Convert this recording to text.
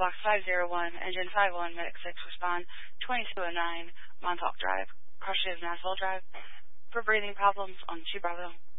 Box 501, Engine 51, Medic 6, respond 2209, Montauk Drive, Crushes, Nashville Drive, for breathing problems on 2 Bravo.